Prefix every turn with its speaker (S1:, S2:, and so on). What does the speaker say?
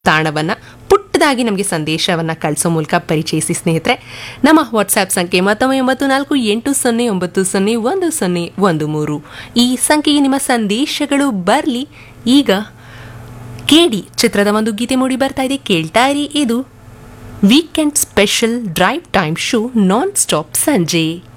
S1: ತಾಣವನ್ನು ಪುಟ್ಟದಾಗಿ ನಮಗೆ ಸಂದೇಶವನ್ನು ಕಳಿಸೋ ಮೂಲಕ ಪರಿಚಯಿಸಿ ಸ್ನೇಹಿತರೆ. ನಮ್ಮ ವಾಟ್ಸ್ಆ್ಯಪ್ ಸಂಖ್ಯೆ ಮತ್ತೊಮ್ಮೆ 9480901013 ಈ ಸಂಖ್ಯೆಗೆ ನಿಮ್ಮ ಸಂದೇಶಗಳು ಬರಲಿ. ಈಗ ಕೇಳಿ ಚಿತ್ರದ ಒಂದು ಗೀತೆ ಮೂಡಿ ಬರ್ತಾ ಇದೆ, ಕೇಳ್ತಾ ಇರಿ. ಇದು weekend special drive time show non stop ಸಂಜೆ.